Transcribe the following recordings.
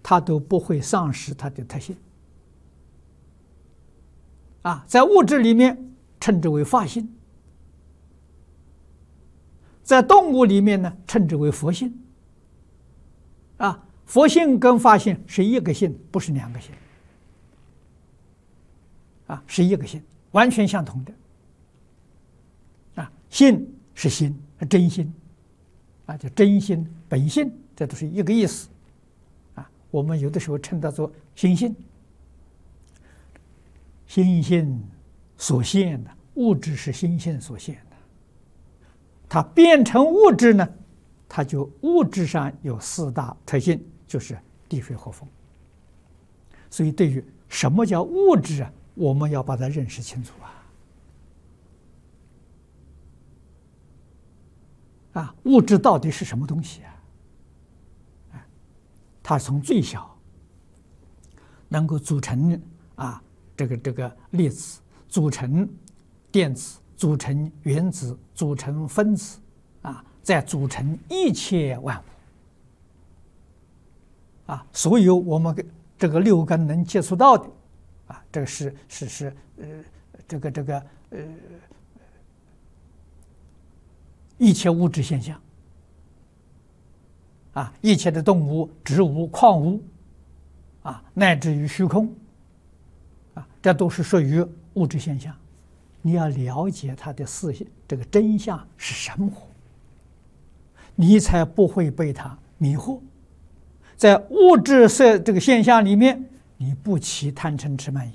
它都不会丧失它的特性。在物质里面称之为法性，在动物里面呢称之为佛性。佛性跟法性是一个性，不是两个性。是一个性，完全相同的。性是心，真心，叫真心、本性，这都是一个意思。我们有的时候称它做心性。心性所现的物质是心性所现的，它变成物质呢，它就物质上有4大特性，就是地水火风。所以对于什么叫物质我们要把它认识清楚物质到底是什么东西它从最小能够组成这个粒子，组成电子，组成原子，组成分子再组成一切万物所有我们这个6根能接触到的这个是一切物质现象一切的动物、植物、矿物乃至于虚空这都是属于物质现象。你要了解它的这个真相是什么，你才不会被它迷惑。在物质这个现象里面，你不起贪嗔痴慢疑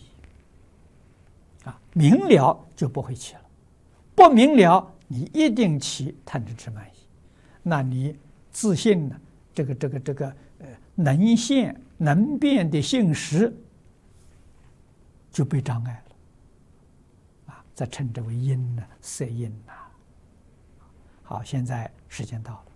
明了就不会起了，不明了你一定起贪嗔痴慢疑，那你自信呢这个能现能变的性实就被障碍了这称之为因色因好，现在时间到了。